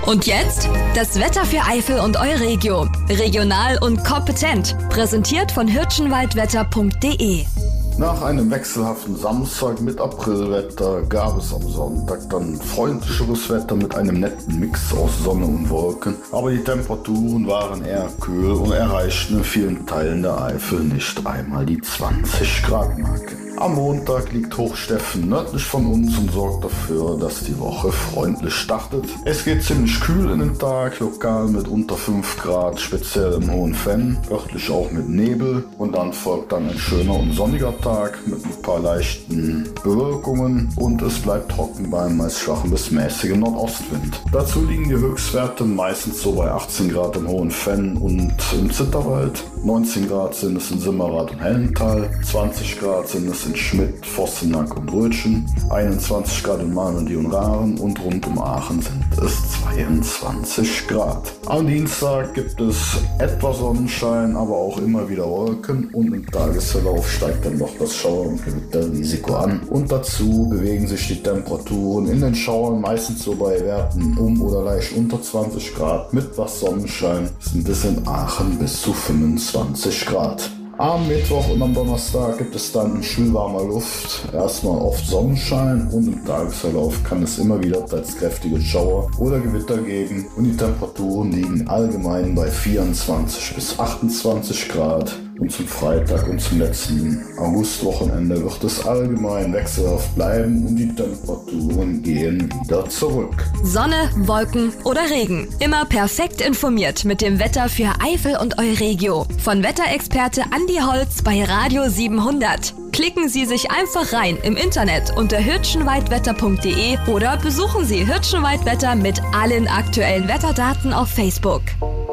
Und jetzt das Wetter für Eifel und Euregio. Regional und kompetent. Präsentiert von hirschenwaldwetter.de. Nach einem wechselhaften Samstag mit Aprilwetter gab es am Sonntag dann freundlicheres Wetter mit einem netten Mix aus Sonne und Wolken. Aber die Temperaturen waren eher kühl und erreichten in vielen Teilen der Eifel nicht einmal die 20 Grad Marke. Am Montag liegt Hochsteffen nördlich von uns und sorgt dafür, dass die Woche freundlich startet. Es geht ziemlich kühl in den Tag, lokal mit unter 5 Grad, speziell im Hohen Venn, örtlich auch mit Nebel. Und dann folgt dann ein schöner und sonniger Tag mit ein paar leichten Bewölkungen und es bleibt trocken bei einem meist schwachen bis mäßigen Nordostwind. Dazu liegen die Höchstwerte meistens so bei 18 Grad im Hohen Venn und im Zitterwald, 19 Grad sind es in Simmerath und Hellental, 20 Grad sind es in Schmidt, Vossenack und Rötchen, 21 Grad in Mahlen und Raren und rund um Aachen sind es 22 Grad. Am Dienstag gibt es etwas Sonnenschein, aber auch immer wieder Wolken und im Tagesverlauf steigt dann noch das Schauer- und Gewitterrisiko an. Und dazu bewegen sich die Temperaturen in den Schauern meistens so bei Werten um oder leicht unter 20 Grad. Mit was Sonnenschein sind es in Aachen bis zu 25 Grad. Am Mittwoch und am Donnerstag gibt es dann in schwülwarmer Luft erstmal oft Sonnenschein und im Tagesverlauf kann es immer wieder teils kräftige Schauer oder Gewitter geben und die Temperaturen liegen allgemein bei 24 bis 28 Grad. Und zum Freitag und zum letzten Augustwochenende wird es allgemein wechselhaft bleiben und die Temperaturen gehen wieder zurück. Sonne, Wolken oder Regen. Immer perfekt informiert mit dem Wetter für Eifel und Euregio. Von Wetterexperte Andi Holz bei Radio 700. Klicken Sie sich einfach rein im Internet unter hirschenwaldwetter.de oder besuchen Sie Hirschenwaldwetter mit allen aktuellen Wetterdaten auf Facebook.